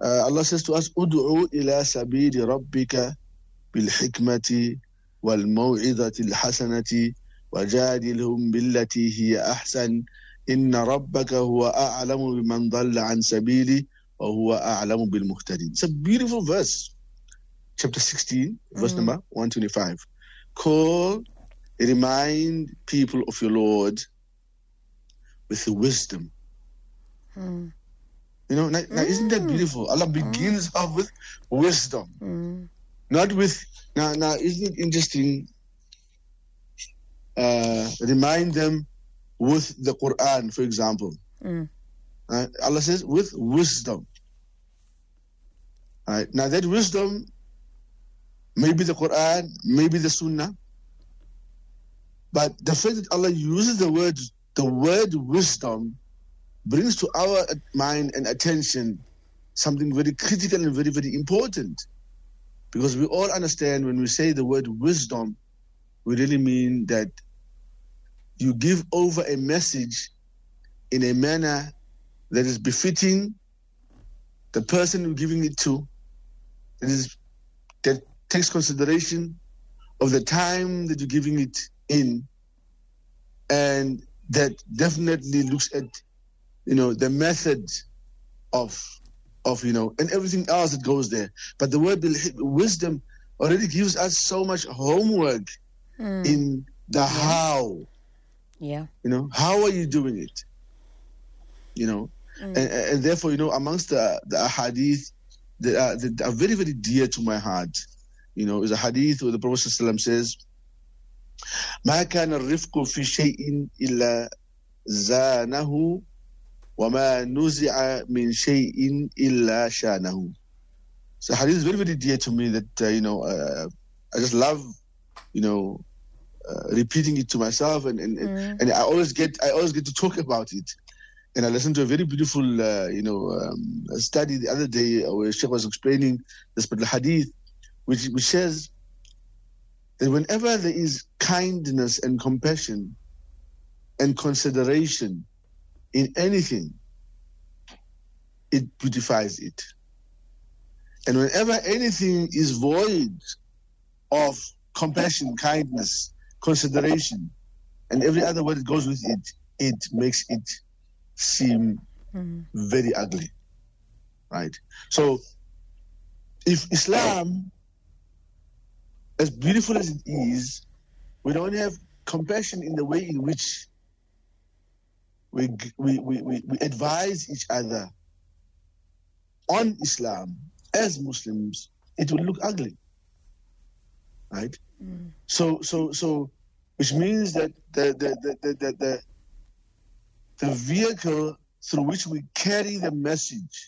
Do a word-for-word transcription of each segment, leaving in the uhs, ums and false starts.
uh, Allah says to us, "Ud'u ila sabili rabbika bil hikmati wal maw'izati al hasanati wajadilhum billati hiya ahsan inna rabbaka huwa a'lamu biman dhalla an sabili wa huwa a'lamu bil muhtadin." It's a beautiful verse. Chapter sixteen, verse mm. number one twenty-five. Call, remind people of your Lord with wisdom. Mm. You know, now, now isn't that beautiful? Allah begins mm. off with wisdom, mm. not with. Now, now isn't it interesting? Uh, remind them with the Quran, for example. Mm. Uh, Allah says with wisdom. All right. Now that wisdom, maybe the Quran, maybe the Sunnah, but the fact that Allah uses the word, the word wisdom, brings to our mind and attention something very critical and very, very important. Because we all understand when we say the word wisdom, we really mean that you give over a message in a manner that is befitting the person you're giving it to, that, is, that takes consideration of the time that you're giving it in, and that definitely looks at, you know, the method of, of you know, and everything else that goes there. But the word wisdom already gives us so much homework mm. in the yeah. how. Yeah. You know, how are you doing it? You know, mm. and, and therefore, you know, amongst the, the hadith that are, that are very, very dear to my heart, you know, is a hadith where the Prophet ﷺ says, "Ma kana al-rifqu fi shay'in illa zanahu wa ma nuzi'a min shay'in illa shanahu." So hadith is very, very dear to me that, uh, you know, uh, I just love, you know, uh, repeating it to myself, and and, mm. and I always get I always get to talk about it. And I listened to a very beautiful, uh, you know, um, study the other day where Sheikh was explaining this particular hadith, which, which says that whenever there is kindness and compassion and consideration in anything, it beautifies it. And whenever anything is void of compassion, kindness, consideration, and every other word that goes with it, it makes it seem mm. very ugly, right? So if Islam, as beautiful as it is, we don't have compassion in the way in which we we, we, we, we advise each other on Islam as Muslims, it will look ugly, right? Mm. So so so which means that the the the the, the, the The vehicle through which we carry the message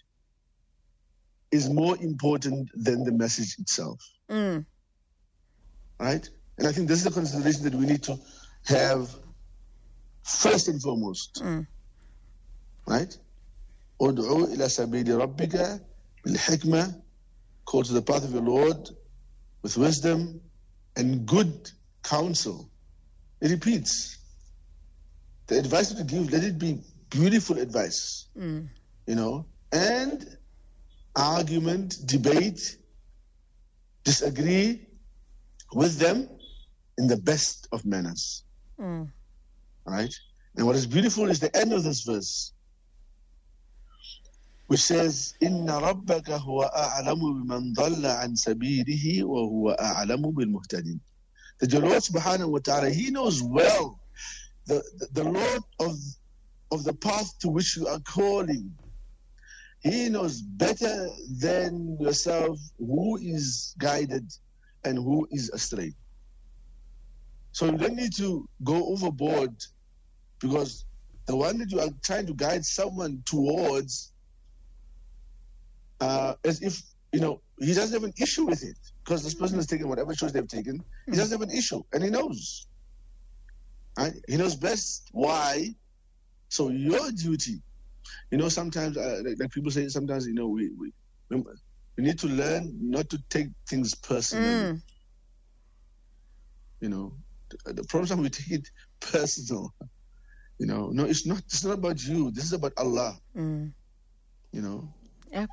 is more important than the message itself. Mm. Right? And I think this is the consideration that we need to have first and foremost. Mm. Right? Ud'u ila sabili rabbika bil hikmah, call to the path of your Lord with wisdom and good counsel. It repeats. The advice that you give, let it be beautiful advice, mm. you know, and argument, debate, disagree with them in the best of manners. Mm. Right? And what is beautiful is the end of this verse, which says, "Inna rabbaka huwa a'lamu biman dhalla an sabilihi wa huwa a'lamu bil muhtadin." The Lord subhanahu wa ta'ala, He knows well The, the, the Lord of, of the path to which you are calling. He knows better than yourself who is guided and who is astray. So you don't need to go overboard, because the one that you are trying to guide someone towards, uh, as if, you know, he doesn't have an issue with it, because this person has taken whatever choice they've taken. He doesn't have an issue, and he knows. Right? He knows best why. So your duty, you know, sometimes, uh, like, like people say, sometimes, you know, we, we we need to learn not to take things personally. Mm. You know, the, the problem is we take it personal. You know, no, it's not. It's not about you. This is about Allah. Mm. You know,